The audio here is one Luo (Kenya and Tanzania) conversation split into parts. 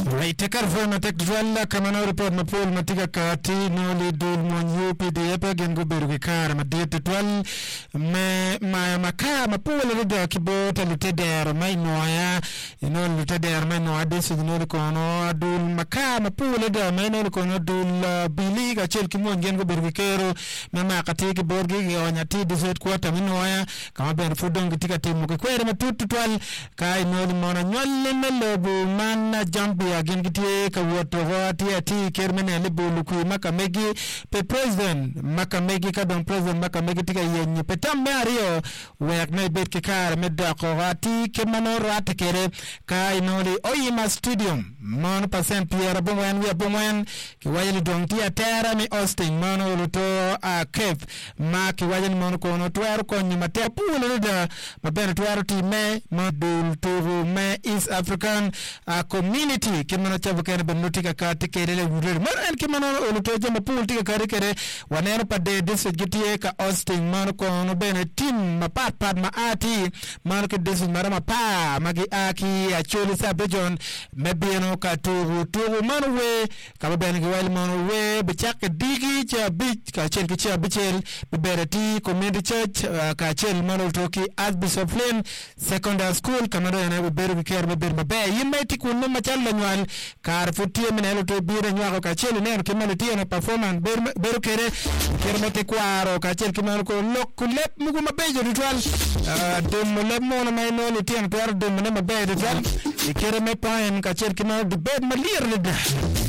Right, karfana tek dwalla kamano report na pol matika kati no li dul mon UPDF gen go beru kar ma det twal me maka ma pol le do kibo talite der mai noya ino lite der mai no ade su no ko no dul maka ma pol le do mai no ko no dul bili ga chel ki mon gen go beru kero me ma kati ki borgi yo nyati deset ko ta noya kama ben fudong tika timu ko kwere ma tutu twal kai no mona nyolle melobu man jambi again gitie ka woto wati ati kermene le bulu ku makamegi pe president makamegi ka don president makamegi tika yenye petam mario wek me bet ke kar me da ko wati ke mano rat kere ka inoli oyima stadium mon percent pierre bomwen we bomwen ki wayeli don tia terra mi Austin mano luto a kef ma ki wayeli mon ko no twar ko nyima te pulu da ma ben twar ti me modul to me East African community kimano chabu kene benutika ka tikere le wurere man en kimano oluto jama pool tika kare kere wanero pade district gitie ka Austin man ko no bene team ma pat ma ati man ko district marama pa magi aki acholi sa bejon mebeno ka turu man we ka bene gi wal man we be chak digi cha bich ka chel ki cha bichel be bereti community church ka chel man toki Archbishop Flynn secondary school kamado ene be beru ker be ber be yimeti kun no machal la kar futie menelo to bire nyako ka cheli ne kimalo tie na performance beru kere mate kwaro ka cheli kimalo ko lep mugo mabejo ritual dum lep mona mai no ni tie to ar dum ne mabejo ritual kere me paen ka cheli kimalo de bed malir le da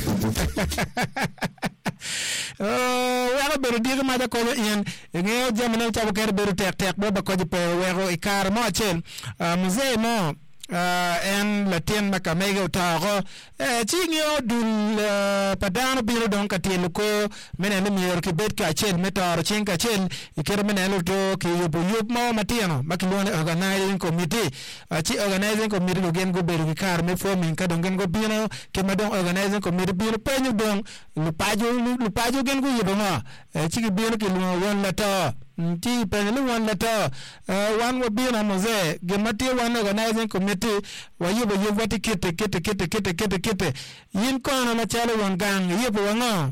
wala beru diga ma da ko yen ngeo jamane chabu kere beru tek bo ba ko je pe wero ikar mo chel muzee mo en latien makamege utago chingio dul padano biro don katelu ko menene miyor ke bet ka chel metar chinga chel ikere menelo to ke yubo mo matiano makilone organizing committee organizing committee gen go beru kar me forming ka don gen go bino ke madon organizing committee biro penyu don lupajo gen go yubo ma chigi biro ke lu won lata ti penelu wan lata wan wo bina moze gemati wan organizing committee wa yubo yubati kete yin kono na chalo wan gang yubo wanga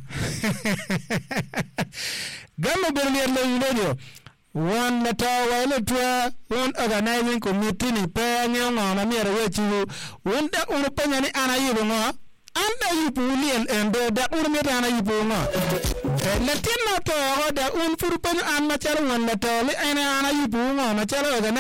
gamo berlier le yulo wan lata wa letwa wan organizing committee ni pe nyonga na miere wechu wanda unopenya ni ana yubo nga anda yubo liel endo da urmeta ana yubo nga latin na to da un furu pen an machalo wan la to le ana yubu ma machalo